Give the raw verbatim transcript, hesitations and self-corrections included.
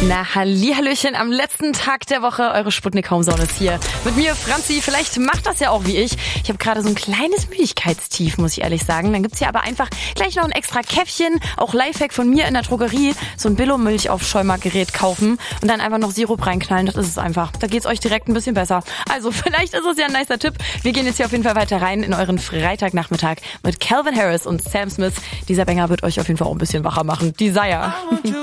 Na, hallihallöchen, am letzten Tag der Woche, eure Sputnik Homezone ist hier. Mit mir, Franzi, vielleicht macht das ja auch wie ich. Ich habe gerade so ein kleines Müdigkeitstief, muss ich ehrlich sagen. Dann gibt's hier aber einfach gleich noch ein extra Käffchen, auch Lifehack von mir in der Drogerie, so ein Billo-Milchaufschäumergerät kaufen und dann einfach noch Sirup reinknallen, das ist es einfach. Da geht's euch direkt ein bisschen besser. Also vielleicht ist es ja ein nicer Tipp. Wir gehen jetzt hier auf jeden Fall weiter rein in euren Freitagnachmittag mit Calvin Harris und Sam Smith. Dieser Banger wird euch auf jeden Fall auch ein bisschen wacher machen. Desire.